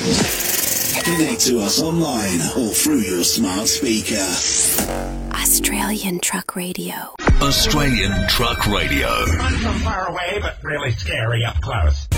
Connect to us online or through your smart speaker. Australian Truck Radio. Australian Truck Radio. Fun from far away, but really scary up close.